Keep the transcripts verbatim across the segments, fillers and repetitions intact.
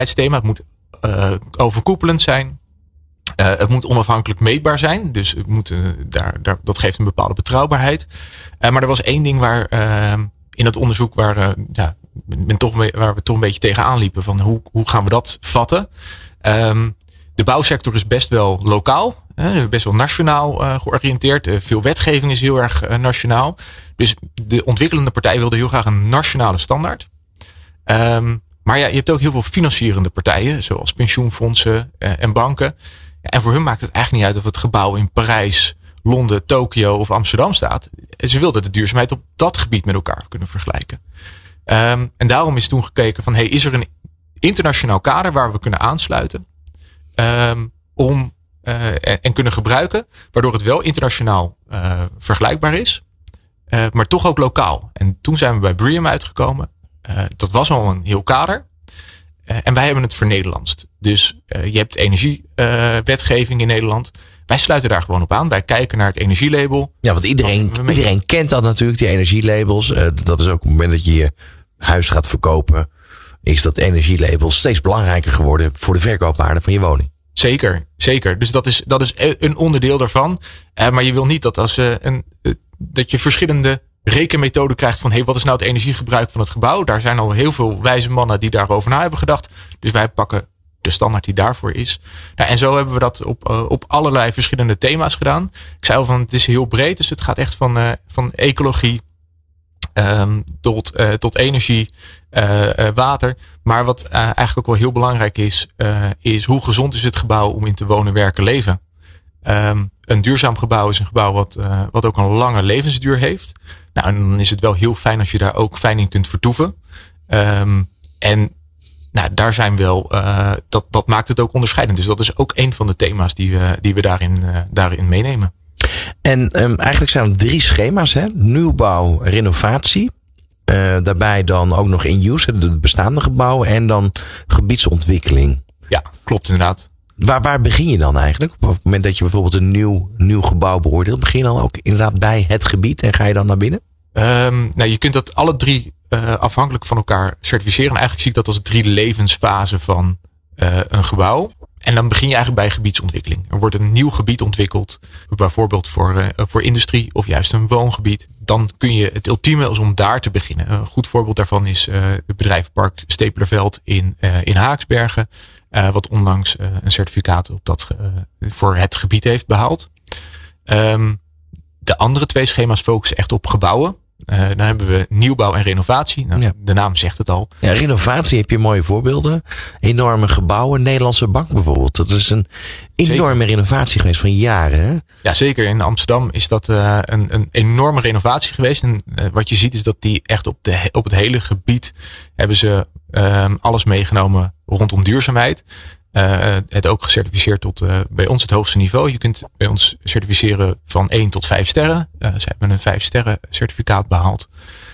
duurzaamheidsthema. Het moet uh, overkoepelend zijn. Uh, het moet onafhankelijk meetbaar zijn. Dus het moet, uh, daar, daar, dat geeft een bepaalde betrouwbaarheid. Uh, maar er was één ding waar uh, in het onderzoek waar, uh, ja, men toch, waar we toch een beetje tegenaan liepen. Van hoe, hoe gaan we dat vatten? Um, de bouwsector is best wel lokaal. Uh, best wel nationaal uh, georiënteerd. Uh, veel wetgeving is heel erg uh, nationaal. Dus de ontwikkelende partij wilde heel graag een nationale standaard. Um, maar ja, je hebt ook heel veel financierende partijen. Zoals pensioenfondsen uh, en banken. Ja, en voor hun maakt het eigenlijk niet uit of het gebouw in Parijs, Londen, Tokio of Amsterdam staat. Ze wilden de duurzaamheid op dat gebied met elkaar kunnen vergelijken. Um, en daarom is toen gekeken van, hey, is er een internationaal kader waar we kunnen aansluiten? Um, om, uh, en, en kunnen gebruiken, waardoor het wel internationaal uh, vergelijkbaar is. Uh, maar toch ook lokaal. En toen zijn we bij BREEAM uitgekomen. Uh, dat was al een heel kader. Uh, en wij hebben het vernederlandst. Dus uh, je hebt energiewetgeving uh, in Nederland. Wij sluiten daar gewoon op aan. Wij kijken naar het energielabel. Ja, want iedereen, iedereen kent dat natuurlijk, die energielabels. Uh, dat is ook op het moment dat je je huis gaat verkopen, is dat energielabel steeds belangrijker geworden voor de verkoopwaarde van je woning. Zeker, zeker. Dus dat is, dat is een onderdeel daarvan. Uh, maar je wil niet dat als uh, een, uh, dat je verschillende rekenmethoden krijgt van, hey, wat is nou het energiegebruik van het gebouw? Daar zijn al heel veel wijze mannen die daarover na hebben gedacht. Dus wij pakken de standaard die daarvoor is. Nou, en zo hebben we dat op, uh, op allerlei verschillende thema's gedaan. Ik zei al van, het is heel breed. Dus het gaat echt van, uh, van ecologie um, tot, uh, tot energie, uh, uh, water. Maar wat uh, eigenlijk ook wel heel belangrijk is, uh, is hoe gezond is het gebouw om in te wonen, werken, leven. Um, een duurzaam gebouw is een gebouw wat, uh, wat ook een lange levensduur heeft. Nou, en dan is het wel heel fijn als je daar ook fijn in kunt vertoeven. Um, en nou, daar zijn wel, uh, dat, dat maakt het ook onderscheidend. Dus dat is ook een van de thema's die we, die we daarin, uh, daarin meenemen. En um, eigenlijk zijn er drie schema's, hè? Nieuwbouw, renovatie. Uh, daarbij dan ook nog in use, de bestaande gebouwen. En dan gebiedsontwikkeling. Ja, klopt inderdaad. Waar, waar begin je dan eigenlijk? Op het moment dat je bijvoorbeeld een nieuw, nieuw gebouw beoordeelt, begin je dan ook inderdaad bij het gebied en ga je dan naar binnen? Um, nou, je kunt dat alle drie uh, afhankelijk van elkaar certificeren. En eigenlijk zie ik dat als drie levensfasen van uh, een gebouw. En dan begin je eigenlijk bij gebiedsontwikkeling. Er wordt een nieuw gebied ontwikkeld, bijvoorbeeld voor, uh, voor industrie of juist een woongebied. Dan kun je, het ultieme is om daar te beginnen. Een goed voorbeeld daarvan is uh, het bedrijvenpark Stepelerveld in, uh, in Haaksbergen. Uh, wat onlangs uh, een certificaat op dat, uh, voor het gebied heeft behaald. Um, de andere twee schema's focussen echt op gebouwen. Uh, dan hebben we nieuwbouw en renovatie. Nou, ja. De naam zegt het al. Ja, renovatie heb je mooie voorbeelden. Enorme gebouwen. Nederlandse Bank bijvoorbeeld. Dat is een enorme zeker. renovatie geweest van jaren. Hè? Ja, zeker. In Amsterdam is dat uh, een, een enorme renovatie geweest. En uh, wat je ziet is dat die echt op, de, op het hele gebied hebben ze uh, alles meegenomen rondom duurzaamheid. Uh, het ook gecertificeerd tot uh, bij ons het hoogste niveau. Je kunt bij ons certificeren van één tot vijf sterren. Uh, ze hebben een vijf sterren certificaat behaald.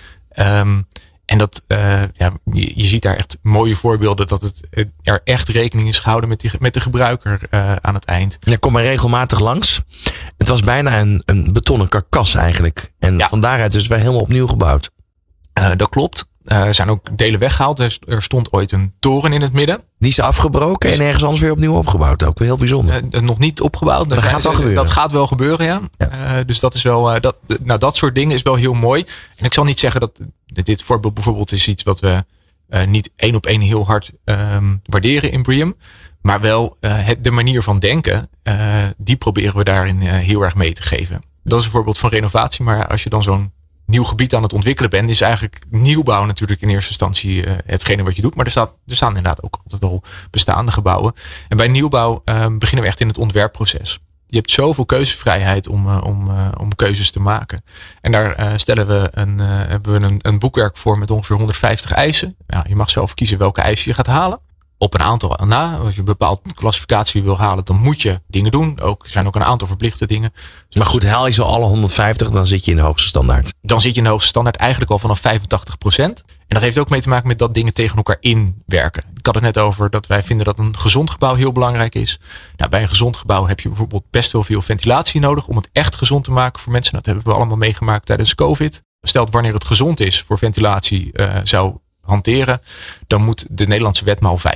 Um, en dat, uh, ja, je, je ziet daar echt mooie voorbeelden dat het er echt rekening is gehouden met, die, met de gebruiker uh, aan het eind. Ja, kom maar regelmatig langs. Het was bijna een, een betonnen karkas eigenlijk. En ja. van daaruit is het weer helemaal opnieuw gebouwd. Uh, dat klopt. Uh, er zijn ook delen weggehaald. Er, er stond ooit een toren in het midden. Die is afgebroken dus, en ergens anders weer opnieuw opgebouwd. Ook heel bijzonder. Uh, nog niet opgebouwd. Dat, dat gaat wel gebeuren. Dat gaat wel gebeuren, ja. ja. Uh, dus dat is wel, uh, dat, nou, dat soort dingen is wel heel mooi. En ik zal niet zeggen dat dit voorbeeld bijvoorbeeld is iets wat we uh, niet één op één heel hard um, waarderen in BREEAM. Maar wel uh, het, de manier van denken, uh, die proberen we daarin uh, heel erg mee te geven. Dat is een voorbeeld van renovatie. Maar als je dan zo'n nieuw gebied aan het ontwikkelen bent, is eigenlijk nieuwbouw natuurlijk in eerste instantie uh, hetgene wat je doet. Maar er, staat, er staan inderdaad ook altijd al bestaande gebouwen. En bij nieuwbouw uh, beginnen we echt in het ontwerpproces. Je hebt zoveel keuzevrijheid om, uh, om, uh, om keuzes te maken. En daar uh, stellen we een, uh, hebben we een, een boekwerk voor met ongeveer honderdvijftig eisen. Nou, je mag zelf kiezen welke eisen je gaat halen. Op een aantal na. Als je een bepaalde klassificatie wil halen, dan moet je dingen doen. Ook, er zijn ook een aantal verplichte dingen. Dus maar goed, haal je zo alle honderdvijftig, dan zit je in de hoogste standaard. Dan zit je in de hoogste standaard eigenlijk al vanaf vijfentachtig procent. En dat heeft ook mee te maken met dat dingen tegen elkaar inwerken. Ik had het net over dat wij vinden dat een gezond gebouw heel belangrijk is. Nou, bij een gezond gebouw heb je bijvoorbeeld best wel veel ventilatie nodig om het echt gezond te maken voor mensen. Dat hebben we allemaal meegemaakt tijdens COVID. Stel wanneer het gezond is voor ventilatie uh, zou hanteren, dan moet de Nederlandse wet maal vijf.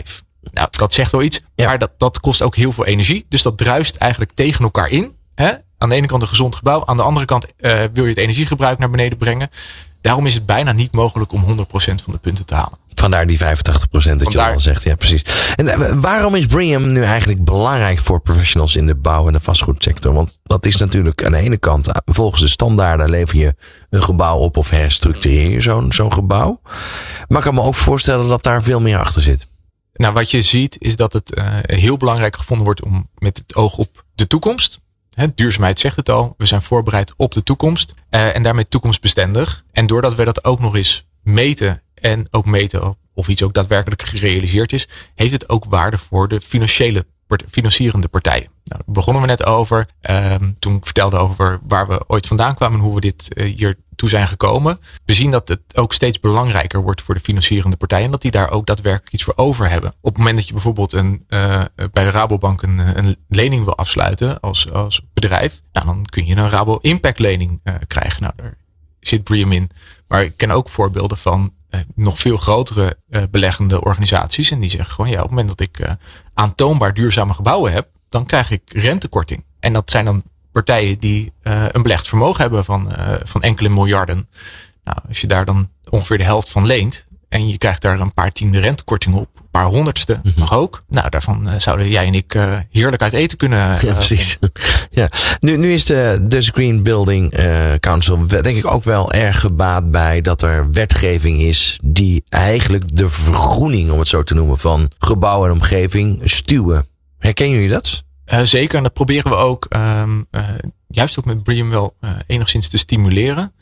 Nou, dat zegt wel iets. Ja. Maar dat, dat kost ook heel veel energie. Dus dat druist eigenlijk tegen elkaar in. Hè? Aan de ene kant een gezond gebouw. Aan de andere kant uh, wil je het energiegebruik naar beneden brengen. Daarom is het bijna niet mogelijk om honderd procent van de punten te halen. Vandaar die vijfentachtig procent dat Vandaar... je al zegt. Ja, precies. En uh, waarom is BREEAM nu eigenlijk belangrijk voor professionals in de bouw- en de vastgoedsector? Want dat is natuurlijk aan de ene kant, volgens de standaarden lever je een gebouw op of herstructureer je zo'n, zo'n gebouw. Maar ik kan me ook voorstellen dat daar veel meer achter zit. Nou, wat je ziet is dat het uh, heel belangrijk gevonden wordt om met het oog op de toekomst. He, duurzaamheid zegt het al. We zijn voorbereid op de toekomst. Uh, en daarmee toekomstbestendig. En doordat we dat ook nog eens meten. En ook meten of iets ook daadwerkelijk gerealiseerd is. Heeft het ook waarde voor de financiële, financierende partijen. Nou, daar begonnen we net over. Um, toen ik vertelde over waar we ooit vandaan kwamen. En hoe we dit uh, hier toe zijn gekomen. We zien dat het ook steeds belangrijker wordt voor de financierende partijen. En dat die daar ook daadwerkelijk iets voor over hebben. Op het moment dat je bijvoorbeeld een, uh, bij de Rabobank een, een lening wil afsluiten als, als bedrijf. Nou, dan kun je een Rabo Impact lening uh, krijgen. Nou, daar zit BREEAM in. Maar ik ken ook voorbeelden van uh, nog veel grotere uh, beleggende organisaties. En die zeggen gewoon ja, op het moment dat ik uh, aantoonbaar duurzame gebouwen heb. Dan krijg ik rentekorting. En dat zijn dan partijen die uh, een belegd vermogen hebben van, uh, van enkele miljarden. Nou, als je daar dan ongeveer de helft van leent. En je krijgt daar een paar tiende rentekorting op. Een paar honderdste mm-hmm. mag ook. Nou, daarvan uh, zouden jij en ik uh, heerlijk uit eten kunnen. Uh, ja, precies. Ja. Nu, nu is de Dutch Green Building uh, Council denk ik ook wel erg gebaat bij dat er wetgeving is die eigenlijk de vergroening, om het zo te noemen, van gebouw en omgeving stuwen. Herkennen jullie dat? Uh, zeker, en dat proberen we ook, um, uh, juist ook met BREEAM wel uh, enigszins te stimuleren.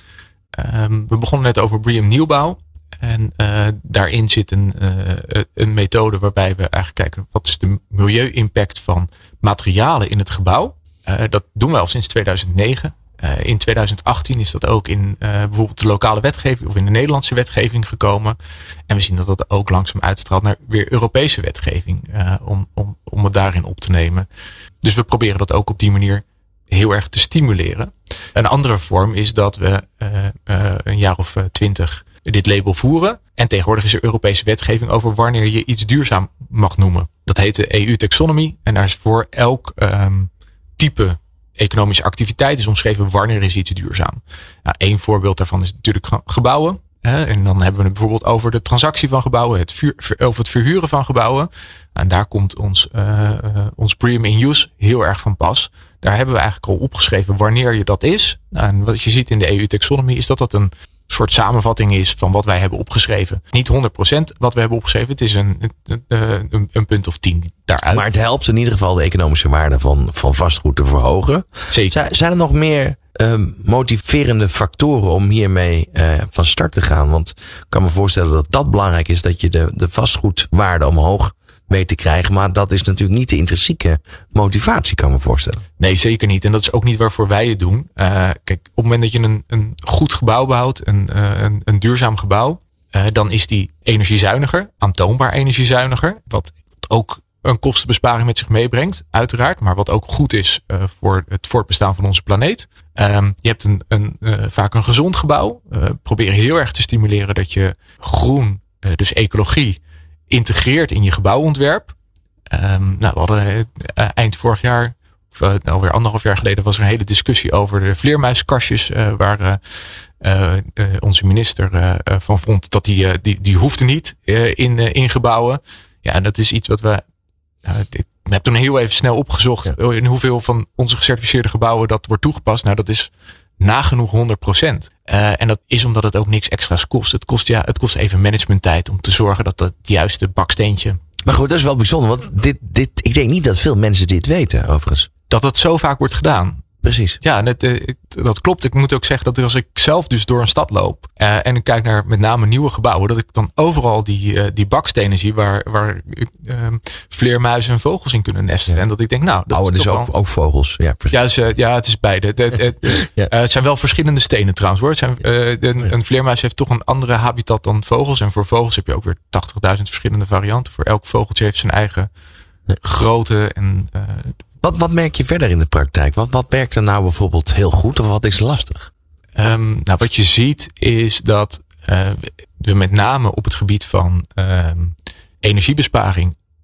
Um, we begonnen net over BREEAM nieuwbouw. En uh, daarin zit een, uh, een methode waarbij we eigenlijk kijken wat is de milieu-impact van materialen in het gebouw. Uh, dat doen we al sinds tweeduizend negen. Uh, in tweeduizend achttien is dat ook in uh, bijvoorbeeld de lokale wetgeving of in de Nederlandse wetgeving gekomen. En we zien dat dat ook langzaam uitstraalt naar weer Europese wetgeving uh, om, om, om het daarin op te nemen. Dus we proberen dat ook op die manier heel erg te stimuleren. Een andere vorm is dat we uh, uh, een jaar of twintig dit label voeren. En tegenwoordig is er Europese wetgeving over wanneer je iets duurzaam mag noemen. Dat heet de E U-taxonomie. En daar is voor elk um, type economische activiteit is omschreven wanneer is iets duurzaam. Nou, één voorbeeld daarvan is natuurlijk gebouwen. Hè? En dan hebben we het bijvoorbeeld over de transactie van gebouwen, het vuur, over het verhuren van gebouwen. En daar komt ons, uh, uh, ons BREEAM in use heel erg van pas. Daar hebben we eigenlijk al opgeschreven wanneer je dat is. Nou, en wat je ziet in de E U-taxonomie is dat dat een soort samenvatting is van wat wij hebben opgeschreven. Niet honderd procent wat we hebben opgeschreven. Het is een, een, een, een punt of tien daaruit. Maar het helpt in ieder geval de economische waarde van, van vastgoed te verhogen. Zeker. Zijn er nog meer um, motiverende factoren om hiermee uh, van start te gaan? Want ik kan me voorstellen dat dat belangrijk is, dat je de, de vastgoedwaarde omhoog weet te krijgen. Maar dat is natuurlijk niet de intrinsieke motivatie, kan ik me voorstellen. Nee, zeker niet. En dat is ook niet waarvoor wij het doen. Uh, kijk, op het moment dat je een, een goed gebouw bouwt, een, uh, een, een duurzaam gebouw, uh, dan is die energiezuiniger, aantoonbaar energiezuiniger. Wat ook een kostenbesparing met zich meebrengt, uiteraard. Maar wat ook goed is uh, voor het voortbestaan van onze planeet. Um, je hebt een, een, uh, vaak een gezond gebouw. Uh, probeer heel erg te stimuleren dat je groen, uh, dus ecologie, integreert in je gebouwontwerp. Um, nou, we hadden uh, eind vorig jaar, of uh, alweer anderhalf jaar geleden, was er een hele discussie over de vleermuiskastjes, uh, waar uh, uh, uh, onze minister uh, uh, van vond dat die, uh, die, die hoefde niet uh, in, uh, in gebouwen. Ja, en dat is iets wat we, uh, ik heb toen heel even snel opgezocht ja. in hoeveel van onze gecertificeerde gebouwen dat wordt toegepast. Nou, dat is nagenoeg honderd procent. Uh, en dat is omdat het ook niks extra's kost. Het kost, ja, het kost even managementtijd om te zorgen dat dat juiste baksteentje. Maar goed, dat is wel bijzonder. Want dit, dit, ik denk niet dat veel mensen dit weten, overigens. Dat het zo vaak wordt gedaan. Precies. Ja, en het, uh, dat klopt. Ik moet ook zeggen dat als ik zelf dus door een stad loop uh, en ik kijk naar met name nieuwe gebouwen, dat ik dan overal die, uh, die bakstenen zie waar, waar uh, vleermuizen en vogels in kunnen nesten. Ja. En dat ik denk, nou, dat oh, is dus toch ook, wel ook vogels. Ja, precies. Ja, dus, uh, ja, het is beide. Het, het, het, ja. uh, het zijn wel verschillende stenen trouwens hoor. Het zijn, uh, een, een vleermuis heeft toch een andere habitat dan vogels. En voor vogels heb je ook weer tachtigduizend verschillende varianten. Voor elk vogeltje heeft zijn eigen ja. grootte en uh, Wat, wat merk je verder in de praktijk? Wat, wat werkt er nou bijvoorbeeld heel goed of wat is lastig? Um, nou, wat je ziet is dat uh, we met name op het gebied van um, energiebesparing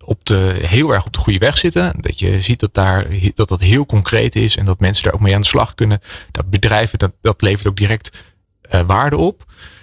op de, heel erg op de goede weg zitten. Dat je ziet dat daar, dat, dat heel concreet is en dat mensen daar ook mee aan de slag kunnen. Dat bedrijven, dat, dat levert ook direct uh, waarde op.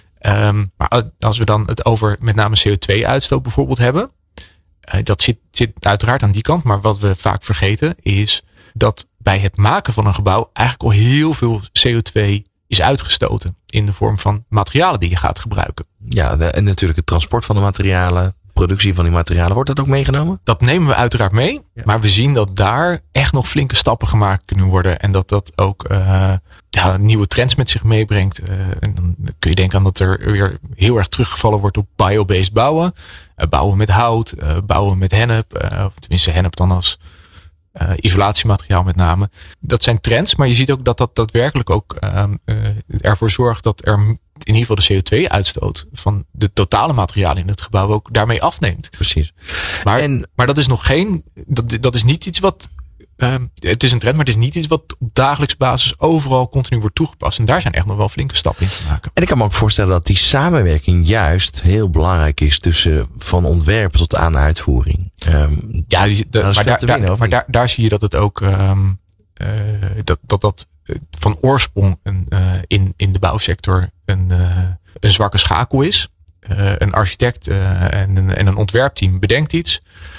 Um, maar als we dan het over met name C O twee uitstoot bijvoorbeeld hebben. Uh, dat zit, zit uiteraard aan die kant. Maar wat we vaak vergeten is dat bij het maken van een gebouw eigenlijk al heel veel C O twee is uitgestoten. In de vorm van materialen die je gaat gebruiken. Ja, de, en natuurlijk het transport van de materialen. Productie van die materialen. Wordt dat ook meegenomen? Dat nemen we uiteraard mee. Ja. Maar we zien dat daar echt nog flinke stappen gemaakt kunnen worden. En dat dat ook uh, ja, nieuwe trends met zich meebrengt. Uh, en dan kun je denken aan dat er weer heel erg teruggevallen wordt op biobased bouwen. Uh, bouwen met hout, uh, bouwen met hennep. Uh, of tenminste hennep dan als uh, isolatiemateriaal met name. Dat zijn trends, maar je ziet ook dat dat daadwerkelijk ook uh, uh, ervoor zorgt dat er in ieder geval de C O twee uitstoot van de totale materialen in het gebouw ook daarmee afneemt. Precies. Maar, en, maar dat is nog geen, dat, dat is niet iets wat, uh, het is een trend, maar het is niet iets wat op dagelijkse basis overal continu wordt toegepast. En daar zijn echt nog wel flinke stappen in te maken. En ik kan me ook voorstellen dat die samenwerking juist heel belangrijk is tussen van ontwerp tot aan uitvoering. Um, ja, die, de, maar, daar, daar, maar daar, daar zie je dat het ook, um, uh, dat, dat, dat van oorsprong een, uh, in, in de bouwsector een, uh, een zwakke schakel is. Uh, een architect uh, en, een, en een ontwerpteam bedenkt iets.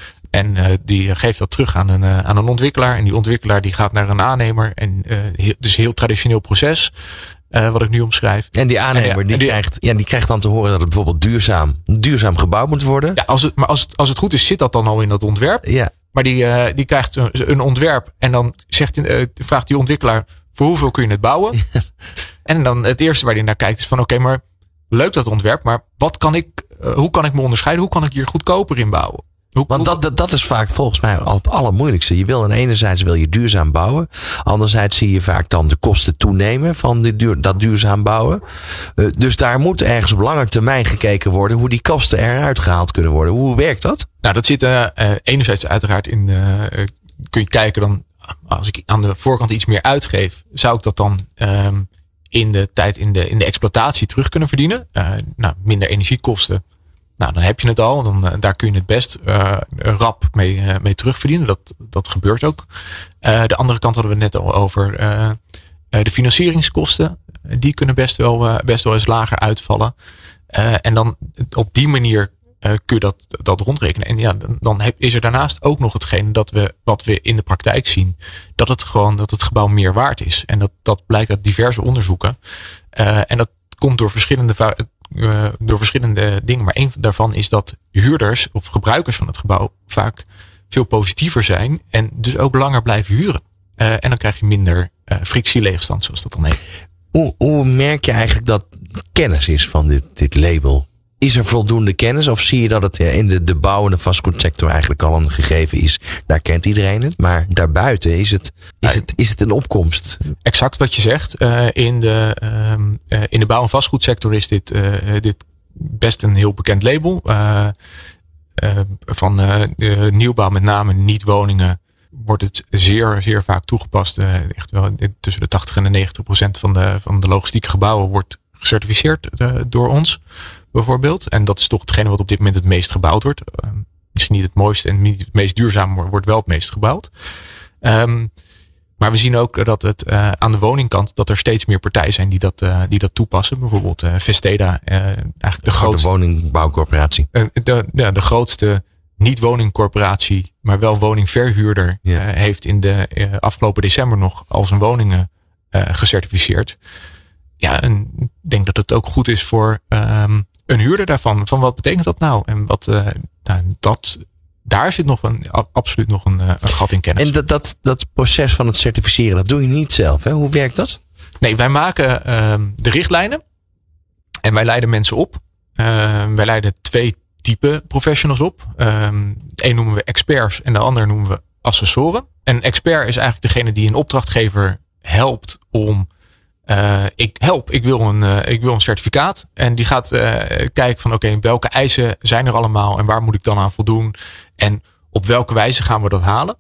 En uh, die geeft dat terug aan een, uh, aan een ontwikkelaar. En die ontwikkelaar die gaat naar een aannemer. En uh, heel, dus een heel traditioneel proces. Uh, wat ik nu omschrijf. En die aannemer en ja, die, die, krijgt, ja, die krijgt dan te horen dat het bijvoorbeeld duurzaam, duurzaam gebouwd moet worden. Ja, als het, maar als het, als het goed is, zit dat dan al in dat ontwerp. Ja. Maar die, uh, die krijgt een, een ontwerp. En dan zegt, uh, vraagt die ontwikkelaar, voor hoeveel kun je het bouwen? Ja. En dan het eerste waar hij naar kijkt is van, oké, okay, maar leuk dat ontwerp, maar wat kan ik, uh, hoe kan ik me onderscheiden? Hoe kan ik hier goedkoper in bouwen? Hoe, Want dat, dat, dat is vaak volgens mij al het allermoeilijkste. Je wil aan enerzijds wil je duurzaam bouwen. Anderzijds zie je vaak dan de kosten toenemen van die duur, dat duurzaam bouwen. Uh, dus daar moet ergens op lange termijn gekeken worden hoe die kosten eruit gehaald kunnen worden. Hoe werkt dat? Nou, dat zit uh, uh, enerzijds uiteraard in, uh, uh, kun je kijken dan, als ik aan de voorkant iets meer uitgeef, zou ik dat dan um, in de tijd in de, in de exploitatie terug kunnen verdienen. Uh, nou, minder energiekosten. Nou, dan heb je het al. Dan, uh, daar kun je het best uh, rap mee, uh, mee terugverdienen. Dat, dat gebeurt ook. Uh, de andere kant hadden we het net al over uh, uh, de financieringskosten. Die kunnen best wel, uh, best wel eens lager uitvallen. Uh, en dan op die manier uh, kun je dat, dat rondrekenen. En ja, dan, dan heb, is er daarnaast ook nog hetgeen dat we, wat we in de praktijk zien. Dat het gewoon, dat het gebouw meer waard is. En dat, dat blijkt uit diverse onderzoeken. Uh, en dat komt door verschillende Uh, door verschillende dingen. Maar één daarvan is dat huurders of gebruikers van het gebouw vaak veel positiever zijn. En dus ook langer blijven huren. Uh, en dan krijg je minder uh, frictieleegstand, zoals dat dan heet. Hoe, hoe merk je eigenlijk dat kennis is van dit, dit label? Is er voldoende kennis? Of zie je dat het in de, de bouw- en de vastgoedsector eigenlijk al een gegeven is? Daar kent iedereen het. Maar daarbuiten is het, is het, is het een opkomst. Exact wat je zegt. Uh, in, de, um, uh, in de bouw- en vastgoedsector is dit, uh, dit best een heel bekend label. Uh, uh, van uh, de nieuwbouw, met name niet-woningen, wordt het zeer, zeer vaak toegepast. Uh, echt wel tussen de tachtig en de negentig procent van de, van de logistieke gebouwen wordt gecertificeerd uh, door ons. Bijvoorbeeld. En dat is toch hetgene wat op dit moment het meest gebouwd wordt. Uh, misschien niet het mooiste en niet het meest duurzaam, maar wordt wel het meest gebouwd. Um, maar we zien ook dat het uh, aan de woningkant, dat er steeds meer partijen zijn die dat, uh, die dat toepassen. Bijvoorbeeld uh, Vesteda, uh, eigenlijk de grootste woningbouwcorporatie. Uh, de, de, de grootste niet-woningcorporatie, maar wel woningverhuurder, ja. uh, heeft in de uh, afgelopen december nog al zijn woningen uh, gecertificeerd. Ja, en ik denk dat het ook goed is voor um, een huurder daarvan. Van wat betekent dat nou? En wat, uh, nou, dat, daar zit nog een, absoluut nog een, een gat in kennis. En dat, dat, dat proces van het certificeren, dat doe je niet zelf, hè? Hoe werkt dat? Nee, wij maken um, de richtlijnen. En wij leiden mensen op. Uh, wij leiden twee typen professionals op. Um, de een noemen we experts en de ander noemen we assessoren. En een expert is eigenlijk degene die een opdrachtgever helpt om Uh, ik help, ik wil een, uh, ik wil een certificaat. En die gaat uh, kijken van oké, okay, welke eisen zijn er allemaal en waar moet ik dan aan voldoen? En op welke wijze gaan we dat halen?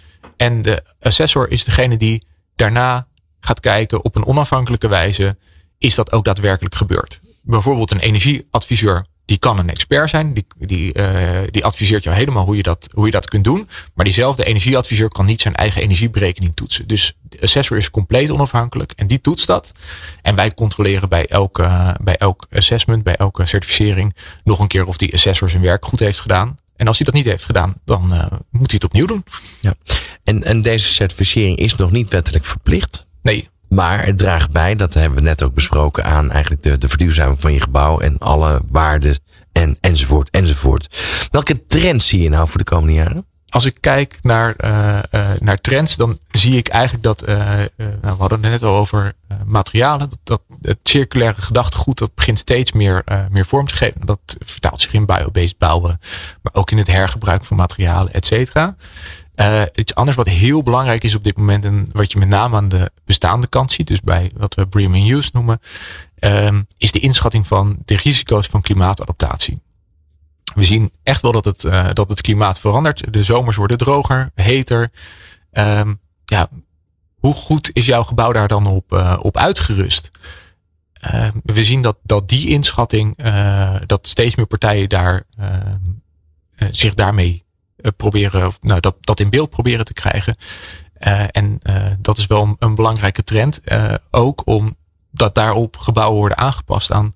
En de assessor is degene die daarna gaat kijken op een onafhankelijke wijze, is dat ook daadwerkelijk gebeurd? Bijvoorbeeld een energieadviseur, die kan een expert zijn. Die, die, uh, die adviseert jou helemaal hoe je, dat, hoe je dat kunt doen. Maar diezelfde energieadviseur kan niet zijn eigen energieberekening toetsen. Dus de assessor is compleet onafhankelijk. En die toetst dat. En wij controleren bij elke, uh, bij elk assessment, bij elke certificering nog een keer of die assessor zijn werk goed heeft gedaan. En als hij dat niet heeft gedaan, dan uh, moet hij het opnieuw doen. Ja. En, en deze certificering is nog niet wettelijk verplicht? Nee. Maar het draagt bij, dat hebben we net ook besproken, aan eigenlijk de, de verduurzaming van je gebouw en alle waarden en, enzovoort, enzovoort. Welke trends zie je nou voor de komende jaren? Als ik kijk naar, uh, uh, naar trends, dan zie ik eigenlijk dat, uh, uh, nou, we hadden het net al over uh, materialen, dat, dat het circulaire gedachtegoed, dat begint steeds meer, uh, meer vorm te geven. Dat vertaalt zich in biobased bouwen, maar ook in het hergebruik van materialen, et cetera. Uh, iets anders wat heel belangrijk is op dit moment en wat je met name aan de bestaande kant ziet, dus bij wat we BREEAM in use noemen, um, is de inschatting van de risico's van klimaatadaptatie. We zien echt wel dat het, uh, dat het klimaat verandert. De zomers worden droger, heter. Um, ja, hoe goed is jouw gebouw daar dan op, uh, op uitgerust? Uh, we zien dat, dat die inschatting, uh, dat steeds meer partijen daar, uh, uh, zich daarmee uh, proberen, of, nou, dat, dat in beeld proberen te krijgen. Uh, en uh, dat is wel een, een belangrijke trend. Uh, ook omdat daarop gebouwen worden aangepast aan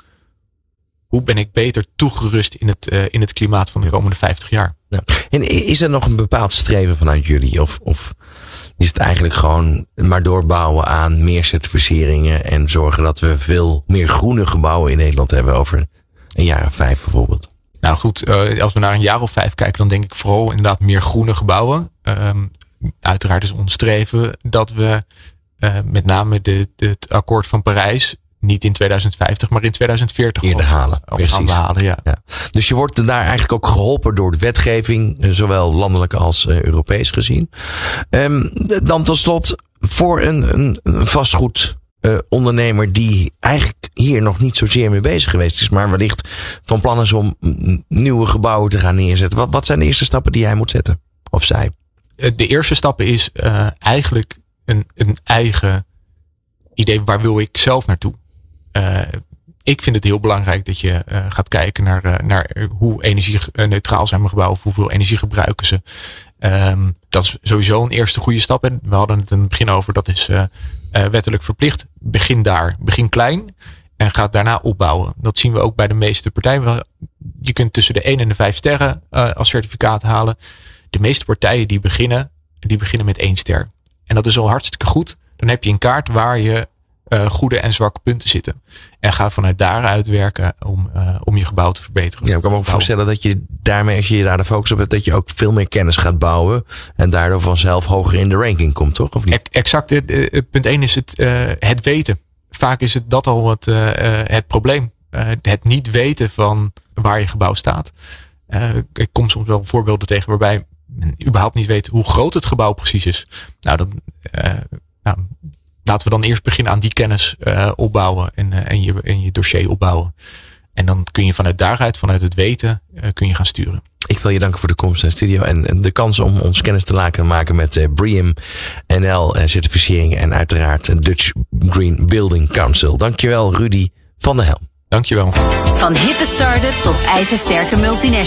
hoe ben ik beter toegerust in het, uh, in het klimaat van de komende vijftig jaar. Ja. En is er nog een bepaald streven vanuit jullie? Of, of is het eigenlijk gewoon maar doorbouwen aan meer certificeringen en zorgen dat we veel meer groene gebouwen in Nederland hebben over een jaar of vijf bijvoorbeeld? Nou goed, uh, als we naar een jaar of vijf kijken, dan denk ik vooral inderdaad meer groene gebouwen. Um, uiteraard is ons streven dat we uh, met name de, de, het akkoord van Parijs niet in tweeduizend vijftig, maar in tweeduizend veertig eerder halen. Precies. halen ja. Ja. Dus je wordt daar eigenlijk ook geholpen door de wetgeving, zowel landelijk als uh, Europees gezien. Um, dan tot slot, voor een, een, een vastgoed uh, ondernemer die eigenlijk hier nog niet zozeer mee bezig geweest is, maar wellicht van plan is om nieuwe gebouwen te gaan neerzetten. Wat, wat zijn de eerste stappen die hij moet zetten? Of zij? De eerste stappen is uh, eigenlijk een, een eigen idee. Waar wil ik zelf naartoe? Uh, ik vind het heel belangrijk dat je uh, gaat kijken naar, uh, naar hoe energie-neutraal zijn mijn gebouwen, hoeveel energie gebruiken ze. Um, dat is sowieso een eerste goede stap. En we hadden het in het begin over, dat is uh, uh, wettelijk verplicht. Begin daar, begin klein en ga daarna opbouwen. Dat zien we ook bij de meeste partijen. Je kunt tussen de één en de vijf sterren uh, als certificaat halen. De meeste partijen die beginnen, die beginnen met één ster. En dat is al hartstikke goed. Dan heb je een kaart waar je Uh, goede en zwakke punten zitten. En ga vanuit daaruit werken om, uh, om je gebouw te verbeteren. Ja, ik kan me ook voorstellen dat je daarmee, als je daar de focus op hebt, dat je ook veel meer kennis gaat bouwen en daardoor vanzelf hoger in de ranking komt, toch? Of niet? Exact. Uh, punt één is het, uh, het weten. Vaak is het dat al het, uh, het probleem. Uh, het niet weten van waar je gebouw staat. Uh, ik kom soms wel voorbeelden tegen waarbij men überhaupt niet weet hoe groot het gebouw precies is. Nou, dan uh, nou, laten we dan eerst beginnen aan die kennis uh, opbouwen en, uh, en, je, en je dossier opbouwen. En dan kun je vanuit daaruit, vanuit het weten, uh, kun je gaan sturen. Ik wil je danken voor de komst naar de studio en, en de kans om ons kennis te laten maken met uh, BREEAM N L uh, certificeringen en uiteraard Dutch Green Building Council. Dankjewel Rudy van der Helm. Dankjewel. Van hippe start-up tot ijzersterke multinational.